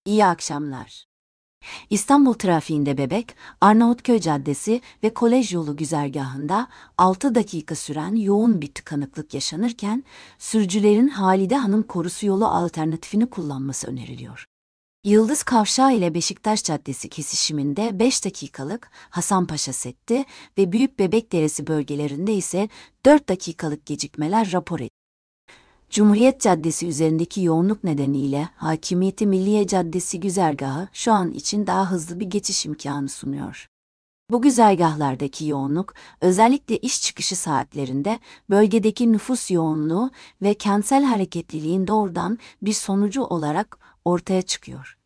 İyi akşamlar. İstanbul trafiğinde Bebek, Arnavutköy Caddesi ve Kolej Yolu güzergahında 6 dakika süren yoğun bir tıkanıklık yaşanırken, sürücülerin Halide Hanım Korusu yolu alternatifini kullanması öneriliyor. Yıldız Kavşağı ile Beşiktaş Caddesi kesişiminde 5 dakikalık Hasanpaşa Setti ve Büyük Bebekderesi bölgelerinde ise 4 dakikalık gecikmeler rapor edildi. Cumhuriyet Caddesi üzerindeki yoğunluk nedeniyle Hakimiyeti Milliye Caddesi güzergahı şu an için daha hızlı bir geçiş imkanı sunuyor. Bu güzergahlardaki yoğunluk, özellikle iş çıkışı saatlerinde bölgedeki nüfus yoğunluğu ve kentsel hareketliliğin doğrudan bir sonucu olarak ortaya çıkıyor.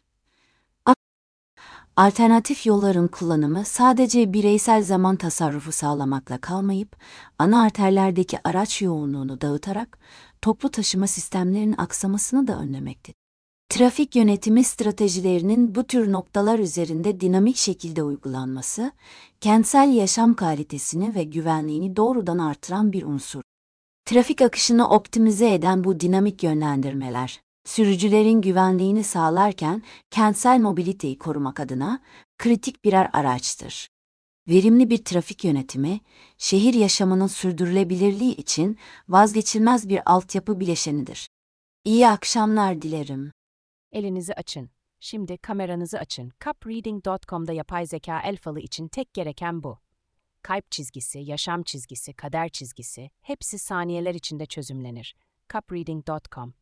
Alternatif yolların kullanımı sadece bireysel zaman tasarrufu sağlamakla kalmayıp, ana arterlerdeki araç yoğunluğunu dağıtarak toplu taşıma sistemlerinin aksamasını da önlemektedir. Trafik yönetimi stratejilerinin bu tür noktalar üzerinde dinamik şekilde uygulanması, kentsel yaşam kalitesini ve güvenliğini doğrudan artıran bir unsur. Trafik akışını optimize eden bu dinamik yönlendirmeler, sürücülerin güvenliğini sağlarken kentsel mobiliteyi korumak adına kritik birer araçtır. Verimli bir trafik yönetimi, şehir yaşamının sürdürülebilirliği için vazgeçilmez bir altyapı bileşenidir. İyi akşamlar dilerim. Elinizi açın. Şimdi kameranızı açın. Cupreading.com'da yapay zeka el falı için tek gereken bu. Kalp çizgisi, yaşam çizgisi, kader çizgisi hepsi saniyeler içinde çözümlenir. Cupreading.com